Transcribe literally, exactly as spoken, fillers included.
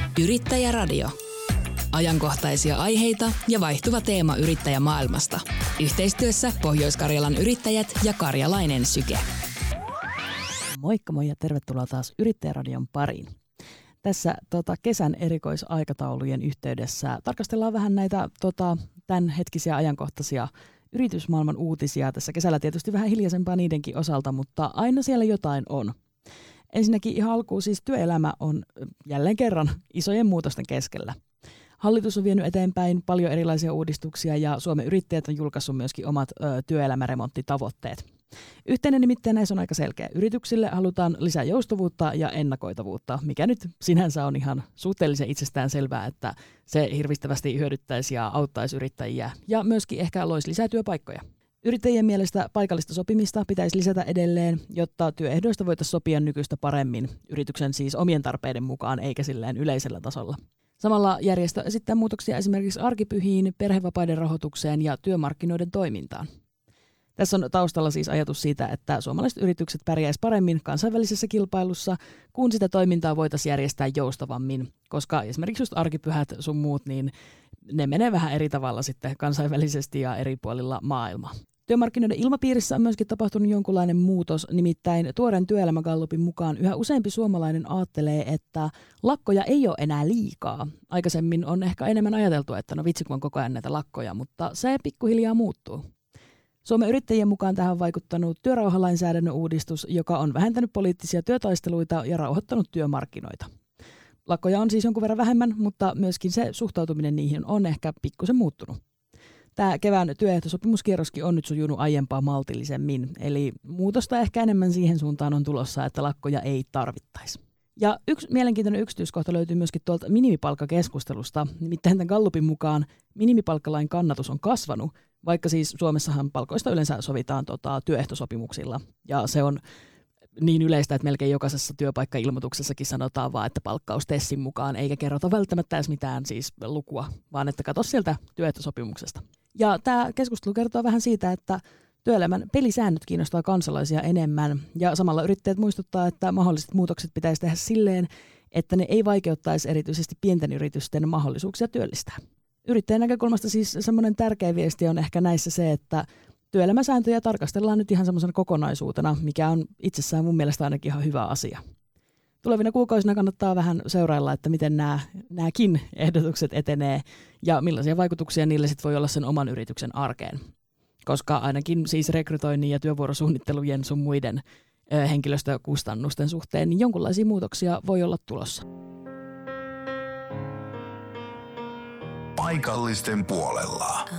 Yrittäjäradio. Ajankohtaisia aiheita ja vaihtuva teema yrittäjämaailmasta. Yhteistyössä Pohjois-Karjalan yrittäjät ja Karjalainen Syke. Moikka moi ja tervetuloa taas Yrittäjäradion pariin. Tässä tota, kesän erikoisaikataulujen yhteydessä tarkastellaan vähän näitä tota, tämänhetkisiä ajankohtaisia yritysmaailman uutisia. Tässä kesällä tietysti vähän hiljaisempaa niidenkin osalta, mutta aina siellä jotain on. Ensinnäkin ihan alkuun siis työelämä on jälleen kerran isojen muutosten keskellä. Hallitus on vienyt eteenpäin paljon erilaisia uudistuksia ja Suomen yrittäjät on julkaissut myöskin omat ö, työelämäremonttitavoitteet. Yhteinen nimittäin näissä on aika selkeä. Yrityksille halutaan lisää joustavuutta ja ennakoitavuutta, mikä nyt sinänsä on ihan suhteellisen itsestään selvää, että se hirvittävästi hyödyttäisi ja auttaisi yrittäjiä ja myöskin ehkä loisi lisää työpaikkoja. Yrittäjien mielestä paikallista sopimista pitäisi lisätä edelleen, jotta työehdoista voitaisiin sopia nykyistä paremmin yrityksen siis omien tarpeiden mukaan eikä silleen yleisellä tasolla. Samalla järjestö esittää muutoksia esimerkiksi arkipyhiin, perhevapaiden rahoitukseen ja työmarkkinoiden toimintaan. Tässä on taustalla siis ajatus siitä, että suomalaiset yritykset pärjäisivät paremmin kansainvälisessä kilpailussa, kun sitä toimintaa voitaisiin järjestää joustavammin, koska esimerkiksi just arkipyhät sun muut, niin ne menee vähän eri tavalla sitten kansainvälisesti ja eri puolilla maailmaa. Työmarkkinoiden ilmapiirissä on myöskin tapahtunut jonkunlainen muutos, nimittäin tuoreen työelämägallupin mukaan yhä useampi suomalainen ajattelee, että lakkoja ei ole enää liikaa. Aikaisemmin on ehkä enemmän ajateltu, että no vitsi kun on koko ajan näitä lakkoja, mutta se pikkuhiljaa muuttuu. Suomen yrittäjien mukaan tähän on vaikuttanut työrauhalainsäädännön uudistus, joka on vähentänyt poliittisia työtaisteluita ja rauhoittanut työmarkkinoita. Lakkoja on siis jonkun verran vähemmän, mutta myöskin se suhtautuminen niihin on ehkä pikkusen muuttunut. Tämä kevään työehtosopimuskierroskin on nyt sujunut aiempaa maltillisemmin, eli muutosta ehkä enemmän siihen suuntaan on tulossa, että lakkoja ei tarvittaisi. Ja yksi mielenkiintoinen yksityiskohta löytyy myöskin tuolta minimipalkkakeskustelusta, nimittäin tämän gallupin mukaan minimipalkkalain kannatus on kasvanut, vaikka siis Suomessahan palkoista yleensä sovitaan tota, työehtosopimuksilla, ja se on niin yleistä, että melkein jokaisessa työpaikkailmoituksessakin sanotaan vaan, että palkkaus TESin mukaan, eikä kerrota välttämättä edes mitään siis lukua, vaan että katso sieltä työehtosopimuksesta. Ja tämä keskustelu kertoo vähän siitä, että työelämän pelisäännöt kiinnostaa kansalaisia enemmän, ja samalla yrittäjät muistuttaa, että mahdolliset muutokset pitäisi tehdä silleen, että ne ei vaikeuttaisi erityisesti pienten yritysten mahdollisuuksia työllistää. Yrittäjän näkökulmasta siis semmoinen tärkeä viesti on ehkä näissä se, että työelämäsääntöjä tarkastellaan nyt ihan semmoisena kokonaisuutena, mikä on itsessään mun mielestä ainakin ihan hyvä asia. Tulevina kuukausina kannattaa vähän seurailla, että miten nämä, nämäkin ehdotukset etenee ja millaisia vaikutuksia niille sit voi olla sen oman yrityksen arkeen. Koska ainakin siis rekrytoinnin ja työvuorosuunnittelujen sun muiden ö, henkilöstökustannusten suhteen, niin jonkinlaisia muutoksia voi olla tulossa. Paikallisten puolella.